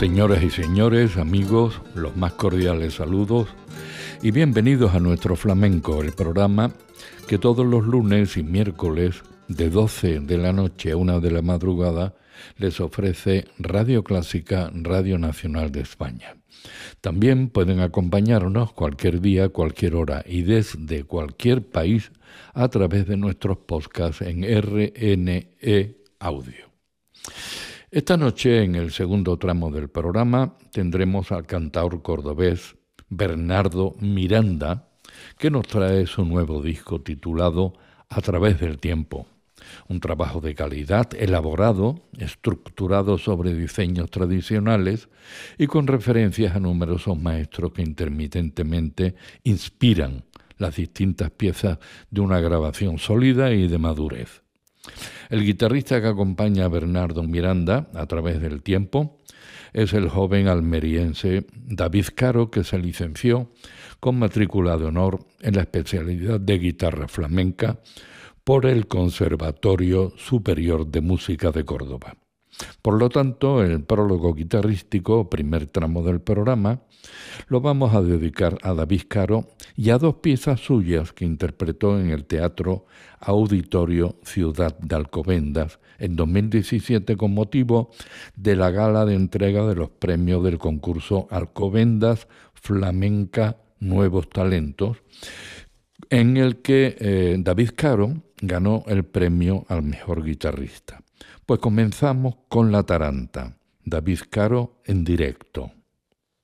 Señoras y señores, amigos, los más cordiales saludos y bienvenidos a Nuestro Flamenco, el programa que todos los lunes y miércoles de 12 de la noche a 1 de la madrugada les ofrece Radio Clásica, Radio Nacional de España. También pueden acompañarnos cualquier día, cualquier hora y desde cualquier país a través de nuestros podcasts en RNE Audio. Esta noche, en el segundo tramo del programa, tendremos al cantaor cordobés Bernardo Miranda, que nos trae su nuevo disco titulado A través del tiempo. Un trabajo de calidad, elaborado, estructurado sobre diseños tradicionales y con referencias a numerosos maestros que intermitentemente inspiran las distintas piezas de una grabación sólida y de madurez. El guitarrista que acompaña a Bernardo Miranda a través del tiempo es el joven almeriense David Caro, que se licenció con matrícula de honor en la especialidad de guitarra flamenca por el Conservatorio Superior de Música de Córdoba. Por lo tanto, el prólogo guitarrístico, primer tramo del programa, lo vamos a dedicar a David Caro y a dos piezas suyas que interpretó en el Teatro Auditorio Ciudad de Alcobendas en 2017 con motivo de la gala de entrega de los premios del concurso Alcobendas Flamenca Nuevos Talentos, en el que David Caro ganó el premio al mejor guitarrista. Pues comenzamos con La Taranta, David Caro en directo.